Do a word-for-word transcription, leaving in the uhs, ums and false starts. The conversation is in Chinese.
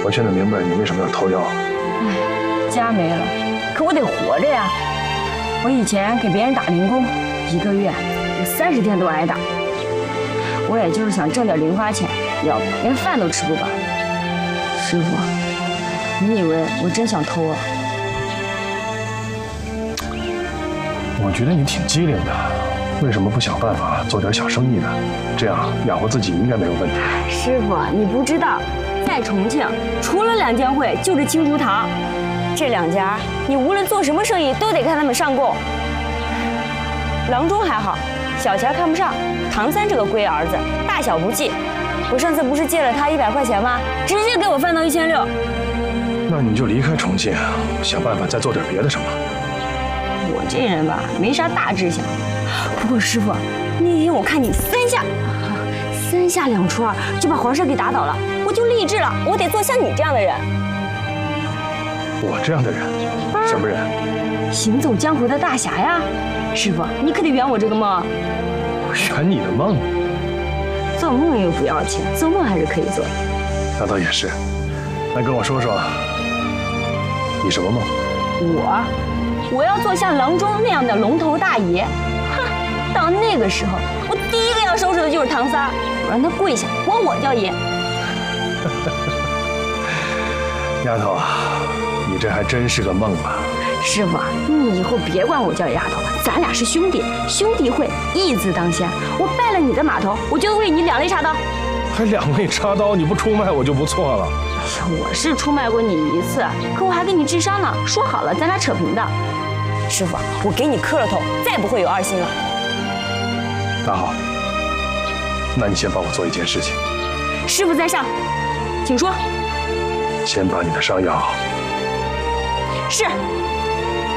我现在明白你为什么要偷药。 唉，家没了，可我得活着呀。我以前给别人打零工，一个月有三十天都挨打。我也就是想挣点零花钱，要不连饭都吃不饱。师傅，你以为我真想偷啊？ 我觉得你挺机灵的，为什么不想办法做点小生意呢？这样养活自己应该没有问题。 师傅，你不知道，在重庆除了两间会就是青竹堂，这两家你无论做什么生意都得看他们上供。郎中还好，小钱看不上，唐三这个龟儿子大小不计。我上次不是借了他一百块钱吗？直接给我翻到一千六。 那你就离开重庆，想办法再做点别的什么。 我这人吧，没啥大志向。不过师傅，那天我看你三下，三下两除二就把皇上给打倒了，我就立志了，我得做像你这样的人。 我这样的人，什么人？ 行走江湖的大侠呀！师傅，你可得圆我这个梦。 圆你的梦？ 做梦又不要钱，做梦还是可以做的。 那倒也是。那跟我说说，你什么梦？ 我，我要做像郎中那样的龙头大爷。哼，到那个时候，我第一个要收拾的就是唐三，我让他跪下，管我叫爷。 丫头啊，你这还真是个梦啊！ 师傅，你以后别管我叫丫头，咱俩是兄弟，兄弟会义字当先。我拜了你的码头，我就为你两肋插刀。 还两肋插刀，你不出卖我就不错了。 我是出卖过你一次，可我还给你治伤呢。说好了，咱俩扯平的。师傅，我给你磕了头，再不会有二心了。 那好，那你先帮我做一件事情。 师傅在上，请说。 先把你的伤养好。 是。